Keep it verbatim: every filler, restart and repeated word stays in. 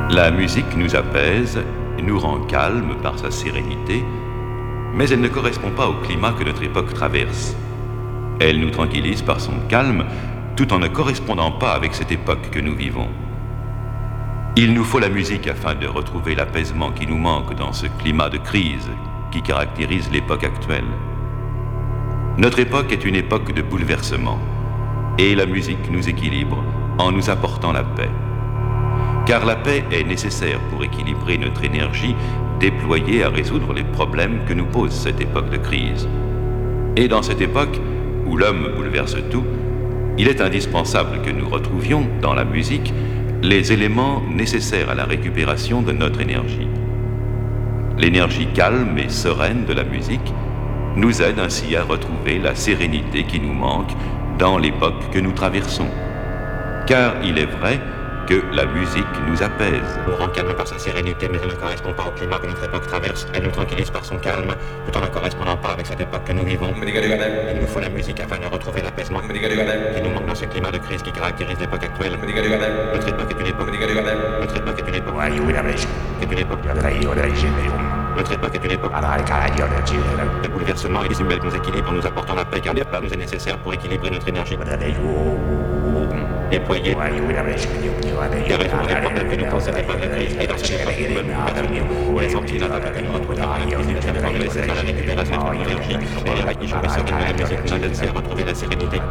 La musique nous apaise, nous rend calme par sa sérénité, mais elle ne correspond pas au climat que notre époque traverse. Elle nous tranquillise par son calme, tout en ne correspondant pas avec cette époque que nous vivons. Il nous faut la musique afin de retrouver l'apaisement qui nous manque dans ce climat de crise qui caractérise l'époque actuelle. Notre époque est une époque de bouleversement, et la musique nous équilibre en nous apportant la paix. Car la paix est nécessaire pour équilibrer notre énergie déployée à résoudre les problèmes que nous pose cette époque de crise. Et dans cette époque où l'homme bouleverse tout, il est indispensable que nous retrouvions dans la musique les éléments nécessaires à la récupération de notre énergie. L'énergie calme et sereine de la musique nous aide ainsi à retrouver la sérénité qui nous manque dans l'époque que nous traversons. Car il est vrai que la musique nous apaise. Nous rend calme par sa sérénité, mais elle ne correspond pas au climat que notre époque traverse. Elle nous tranquillise par son calme, tout en ne correspondant pas avec cette époque que nous vivons. Il nous faut la musique afin de retrouver l'apaisement qui nous manque dans ce climat de crise qui caractérise l'époque actuelle. Notre époque est une époque. Notre époque est une époque. est une époque. Notre époque est une époque de bouleversement et d'isumel nous équilibre en nous apportant la paix, car la paix nous est nécessaire pour équilibrer notre énergie. Déployer, car résoudre les problèmes que nous posent cette époque de crise et dans cette époque de bouleversement. Les sentiments que nous retrouvons dans la crise nous nécessaire à la récupération de notre énergie et les raquis joués sur la musique nous aident à retrouver la sérénité.